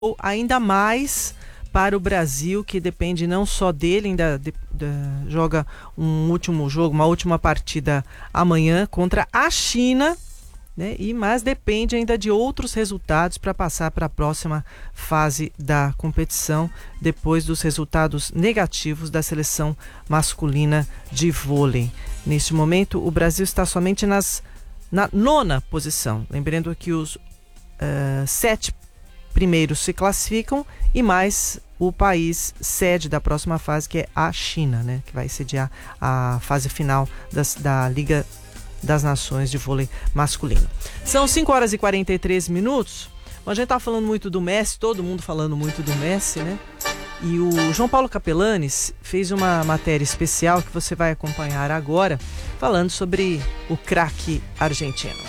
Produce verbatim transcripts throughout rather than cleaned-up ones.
ainda mais para o Brasil, que depende não só dele, ainda de, de, joga um último jogo, uma última partida amanhã contra a China, né? E mas depende ainda de outros resultados para passar para a próxima fase da competição, depois dos resultados negativos da seleção masculina de vôlei. Neste momento, o Brasil está somente nas, na nona posição. Lembrando que os uh, sete primeiros se classificam e mais o país sede da próxima fase, que é a China, né? Que vai sediar a fase final das, da Liga das Nações de Vôlei Masculino. São cinco horas e quarenta e três minutos. A gente tá falando muito do Messi, todo mundo falando muito do Messi, né? E o João Paulo Capelanes fez uma matéria especial que você vai acompanhar agora, falando sobre o craque argentino.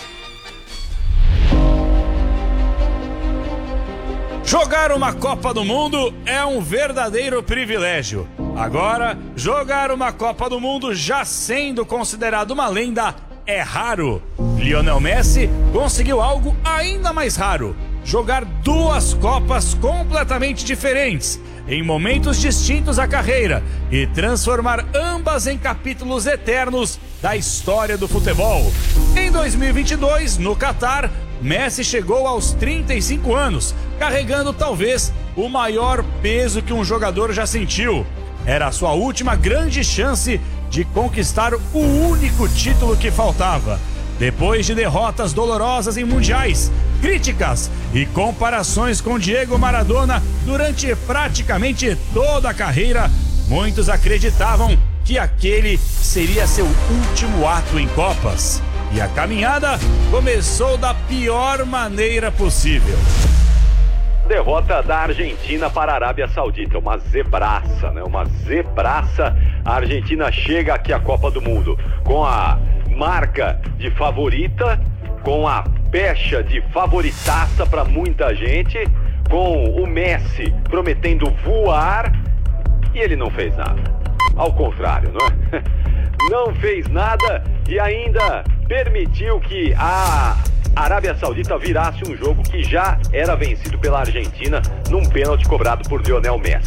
Jogar uma Copa do Mundo é um verdadeiro privilégio. Agora, jogar uma Copa do Mundo já sendo considerado uma lenda é raro. Lionel Messi conseguiu algo ainda mais raro: jogar duas Copas completamente diferentes, em momentos distintos à carreira, e transformar ambas em capítulos eternos da história do futebol. Em dois mil e vinte e dois, no Catar, Messi chegou aos trinta e cinco anos, carregando talvez o maior peso que um jogador já sentiu. Era a sua última grande chance de conquistar o único título que faltava. Depois de derrotas dolorosas em mundiais, críticas e comparações com Diego Maradona durante praticamente toda a carreira, muitos acreditavam que aquele seria seu último ato em Copas. E a caminhada começou da pior maneira possível. Derrota da Argentina para a Arábia Saudita, uma zebraça, né? Uma zebraça. A Argentina chega aqui à Copa do Mundo com a marca de favorita, com a pecha de favoritaça para muita gente, com o Messi prometendo voar, e ele não fez nada. Ao contrário, não é? Não fez nada e ainda permitiu que a Arábia Saudita virasse um jogo que já era vencido pela Argentina num pênalti cobrado por Lionel Messi.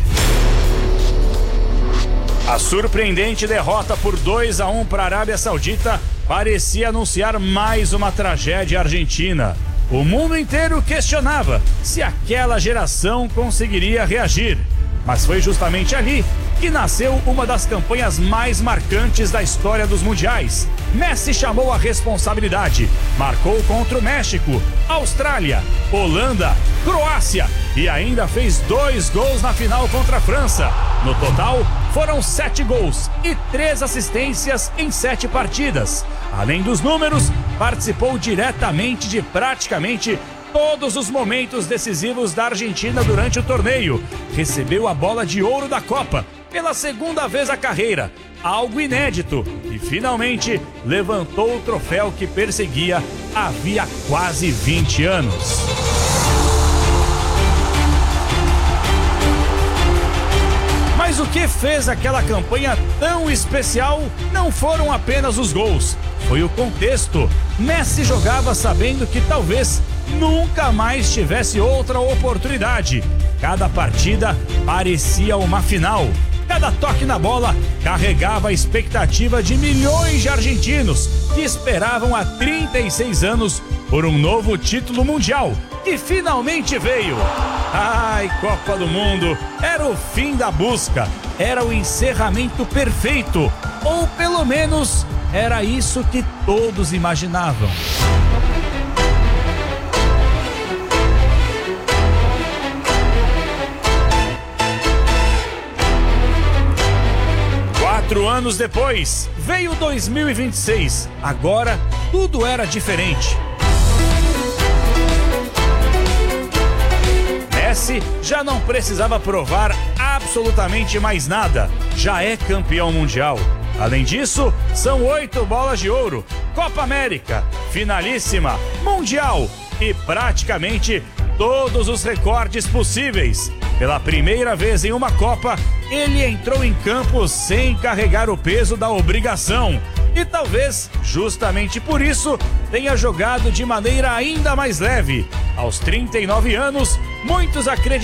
A surpreendente derrota por dois a um para a Arábia Saudita parecia anunciar mais uma tragédia argentina. O mundo inteiro questionava se aquela geração conseguiria reagir. Mas foi justamente ali que nasceu uma das campanhas mais marcantes da história dos mundiais. Messi chamou a responsabilidade, marcou contra o México, Austrália, Holanda, Croácia e ainda fez dois gols na final contra a França. No total, foram sete gols e três assistências em sete partidas. Além dos números, participou diretamente de praticamente todos os momentos decisivos da Argentina durante o torneio. Recebeu a bola de ouro da Copa pela segunda vez na carreira, algo inédito, e finalmente levantou o troféu que perseguia havia quase vinte anos. Mas o que fez aquela campanha tão especial não foram apenas os gols, foi o contexto. Messi jogava sabendo que talvez nunca mais tivesse outra oportunidade. Cada partida parecia uma final. Cada toque na bola carregava a expectativa de milhões de argentinos que esperavam há trinta e seis anos por um novo título mundial, que finalmente veio. Ai, Copa do Mundo, era o fim da busca, era o encerramento perfeito, ou pelo menos era isso que todos imaginavam. Quatro anos depois, veio dois mil e vinte e seis. Agora, tudo era diferente. Messi já não precisava provar absolutamente mais nada. Já é campeão mundial. Além disso, são oito bolas de ouro, Copa América, finalíssima, Mundial e praticamente todos os recordes possíveis. Pela primeira vez em uma Copa, ele entrou em campo sem carregar o peso da obrigação. E talvez, justamente por isso, tenha jogado de maneira ainda mais leve. Aos trinta e nove anos, Muitos acreditaram